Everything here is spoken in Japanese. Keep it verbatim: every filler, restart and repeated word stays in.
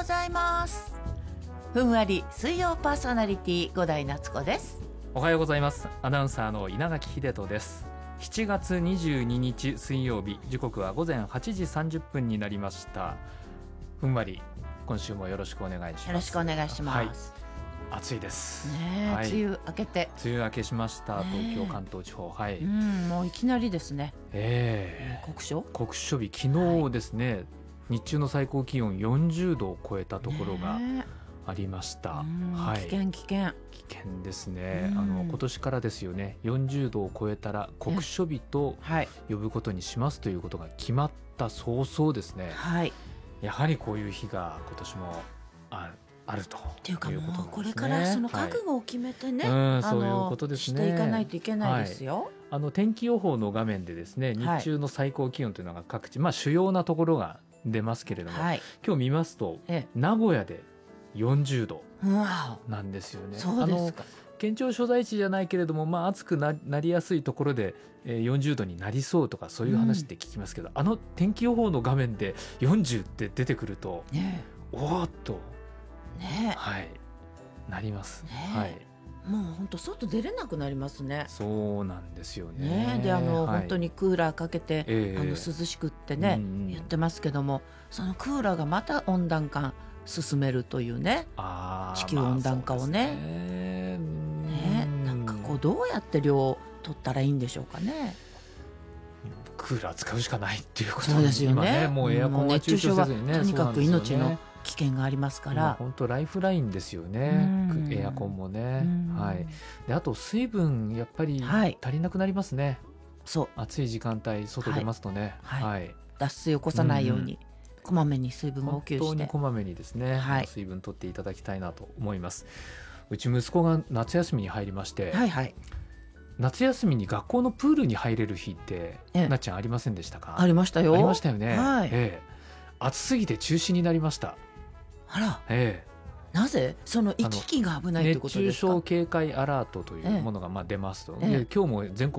ざいます。ふんわり水曜パーソナリティ五代夏子です。 おはようございます。アナウンサーの稲垣秀人です。しちがつにじゅうににち水曜日、時刻はごぜんはちじさんじゅっぷんになりました。ふんわり今週もよろしくお願いします。 よろしくお願いします、 はい、暑いですね、はい、梅雨明けて梅雨明けしました、ね、東京関東地方、はい、 うん、もういきなりですね、 えー、 酷暑酷暑日、昨日ですね、はい、日中の最高気温よんじゅうどを超えたところがありました、 はい、危険危険危険ですね。あの今年からですよね、よんじゅうどを超えたら酷暑日と呼ぶことにしますということが決まった早々ですね、はい、やはりこういう日が今年もあるあるとっていうか、 いうことなんですね。 もうこれからその覚悟を決めてね、 はい、うん、 あのそういうことですね、 していかないといけないですよ、はい、 あの天気予報の画面でですね、日中の最高気温というのが各地、まあ、主要なところが出ますけれども、はい、今日見ますと、ええ、名古屋でよんじゅうどなんですよね。 そうですか。 あの県庁所在地じゃないけれども、まあ、暑く な, なりやすいところで、えー、よんじゅうどになりそうとかそういう話って聞きますけど、うん、あの天気予報の画面でよんじゅうって出てくると、ね、おーっと、ね、はい、なります、ね、はい、 もう本当外出れなくなりますね。 そうなんですよ ね, ねであの、 はい、 本当にクーラーかけて、えー、あの涼しくってね、うんうん、言ってますけども、そのクーラーがまた温暖化進めるというね、あ地球温暖化をね、まあ、ね, ねなんかこうどうやって量を取ったらいいんでしょうかね。 クーラー使うしかないっていうことそうですよ ね, ね。もうエアコンは中止せずにね、 とにかく命の危険がありますから、 本当ライフラインですよね、エアコンもね、はい、であと水分やっぱり足りなくなりますね、はい、そう暑い時間帯外出ますとね、はいはい、 脱水を起こさないように、うん、こまめに水分を補給して、 本当にこまめにですね、はい、水分取っていただきたいなと思います。うち息子が夏休みに入りまして、はいはい、夏休みに学校のプールに入れる日って、ええ、なっちゃんありませんでしたか？ ありましたよ。 ありましたよね、 はい、 ええ、暑すぎて中止になりました。 あら、 ええ、 なぜ？その行き来が危ないということですか？ 熱中症警戒アラートというものがまあ出ますと、ええ、で今日も全国